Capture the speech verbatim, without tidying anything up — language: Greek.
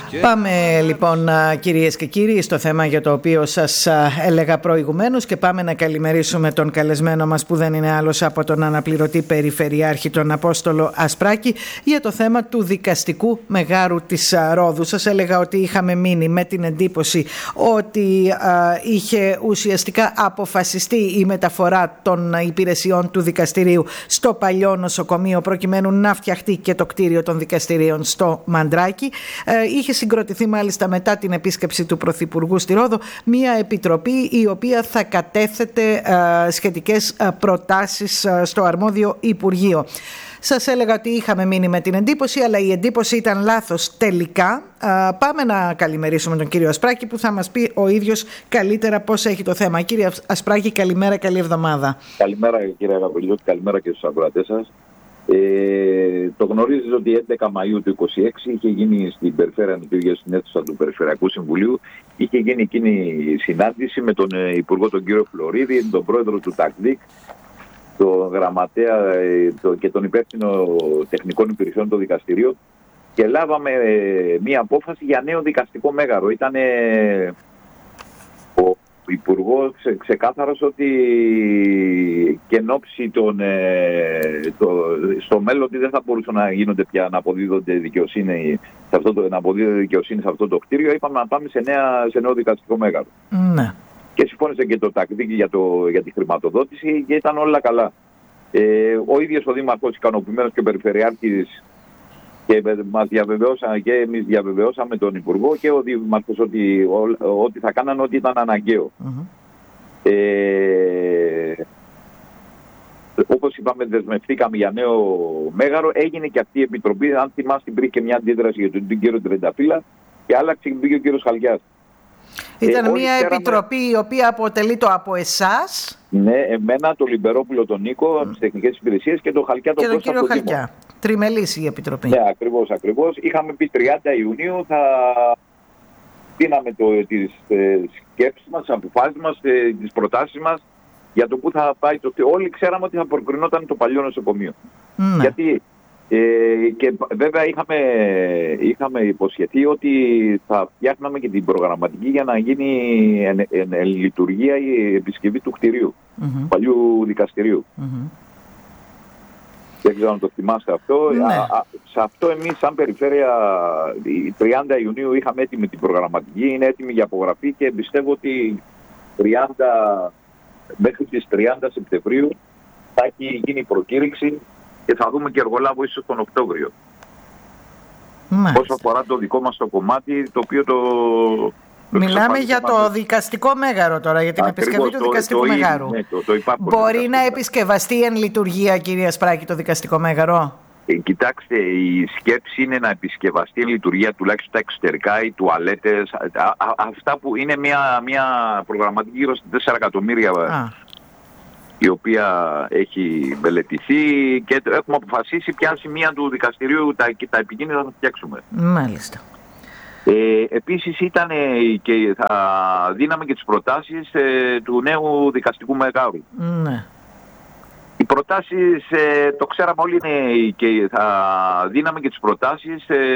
Πάμε λοιπόν, κυρίες και κύριοι, στο θέμα για το οποίο σας έλεγα προηγουμένως, και πάμε να καλημερίσουμε τον καλεσμένο μας, που δεν είναι άλλος από τον αναπληρωτή Περιφερειάρχη, τον Απόστολο Ασπράκη, για το θέμα του δικαστικού μεγάρου της Ρόδου. Σας έλεγα ότι είχαμε μείνει με την εντύπωση ότι α, είχε ουσιαστικά αποφασιστεί η μεταφορά των υπηρεσιών του δικαστηρίου στο παλιό νοσοκομείο, προκειμένου να φτιαχτεί και το κτίριο των δικαστηρίων στο Μαντράκι. Ε, είχε συγκροτηθεί μάλιστα μετά την επίσκεψη του Πρωθυπουργού στη Ρόδο μια επιτροπή η οποία θα κατέθετε ε, σχετικές ε, προτάσεις ε, στο αρμόδιο Υπουργείο. Σας έλεγα ότι είχαμε μείνει με την εντύπωση, αλλά η εντύπωση ήταν λάθος τελικά. Ε, πάμε να καλημερίσουμε τον κύριο Ασπράκη, που θα μας πει ο ίδιος καλύτερα πώς έχει το θέμα. Κύριε Ασπράκη, καλημέρα, καλή εβδομάδα. Καλημέρα κύριε Αγαπηλιώτη, καλημέρα και στους ακροατές σας. Ε, το γνωρίζετε ότι έντεκα Μαΐου του είκοσι έξι είχε γίνει στην Περιφέρεια Νοτιού, στην αίθουσα του Περιφερειακού Συμβουλίου, είχε γίνει εκείνη η συνάντηση με τον Υπουργό τον κύριο Φλωρίδη, τον πρόεδρο του ΤΑΚΔΙΚ, τον γραμματέα το, και τον υπεύθυνο τεχνικών υπηρεσιών του δικαστηρίου, και λάβαμε ε, μία απόφαση για νέο δικαστικό μέγαρο. Ήταν ε, ο Υπουργός ξε, ξεκάθαρος ότι και εν ώψη των, ε, το, στο μέλλον ότι δεν θα μπορούσαν να γίνονται πια, να αποδίδονται δικαιοσύνη σε αυτό το, να αποδίδονται δικαιοσύνη σε αυτό το κτίριο. Είπαμε να πάμε σε, νέα, σε νέο δικαστικό μέγαρο. Ναι. Και συμφώνησε και το ΤΑΚΔΙΚ για, το, για τη χρηματοδότηση και ήταν όλα καλά. Ε, ο ίδιος ο Δήμαρχος, ικανοποιημένος, και ο Περιφερειάρχης, και μας διαβεβαιώσαμε, και εμείς διαβεβαιώσαμε τον Υπουργό και ο Δήμαρχος ότι, ότι θα κάνανε ό,τι ήταν αναγκαίο. Mm-hmm. Ε, όπως είπαμε, δεσμευτήκαμε για νέο μέγαρο. Έγινε και αυτή η επιτροπή. Αν θυμάστε, υπήρχε μια αντίδραση για τον κύριο Τρενταφύλλα και άλλαξε και πήγε ο κύριος Χαλιάς. Ήταν ε, μια ξέραμε... επιτροπή η οποία αποτελείται από εσάς. Ναι, εμένα, τον Λιμπερόπουλο τον Νίκο, mm. από τις τεχνικές υπηρεσίες, και τον Χαλκιά τον Κώστα. Και τον κύριο Χαλκιά. Τριμελής η επιτροπή. Ναι, ακριβώς, ακριβώς. Είχαμε πει τριάντα Ιουνίου θα δίναμε το, τις ε, σκέψεις μας, τις αποφάσεις μας, ε, τις προτάσεις μας για το πού θα πάει το κτίριο. Όλοι ξέραμε ότι θα προκρινόταν το παλιό νοσοκομείο. Mm. Γιατί ε, και βέβαια είχαμε, είχαμε υποσχεθεί ότι θα φτιάχναμε και την προγραμματική για να γίνει εν, εν, εν λειτουργία η επισκευή του κτηρίου, mm-hmm. του παλιού δικαστηρίου. Mm-hmm. Δεν ξέρω αν το θυμάστε αυτό. Ναι. Α, α, σε αυτό εμείς σαν Περιφέρεια τριάντα Ιουνίου είχαμε έτοιμη την προγραμματική, είναι έτοιμη για απογραφή, και πιστεύω ότι τριάντα, μέχρι τις τριάντα Σεπτεμβρίου θα έχει γίνει η προκήρυξη και θα δούμε και εργολάβο ίσως τον Οκτώβριο. Μάλιστα. Όσο αφορά το δικό μας το κομμάτι, το οποίο το... το Μιλάμε για το μας. δικαστικό μέγαρο τώρα, για την Ακριβώς, επισκευή του το, δικαστικού το, μεγάρου. Ναι, το, το Μπορεί να επισκευαστεί εν λειτουργία, κυρία Ασπράκη, το δικαστικό μέγαρο? Ε, κοιτάξτε, η σκέψη είναι να επισκευαστεί εν λειτουργία τουλάχιστον τα εξωτερικά, οι τουαλέτες, α, α, αυτά που είναι μια, μια προγραμματική γύρω στα τέσσερα εκατομμύρια, α. η οποία έχει μελετηθεί και έχουμε αποφασίσει ποια σημεία του δικαστηρίου τα, τα επικίνδυνα θα φτιάξουμε. Μάλιστα. Ε, επίσης ήταν και θα δίναμε και τις προτάσεις ε, του νέου δικαστικού μεγάρου. Ναι. Οι προτάσεις, ε, το ξέραμε όλοι, είναι και θα δίναμε και τις προτάσεις ε,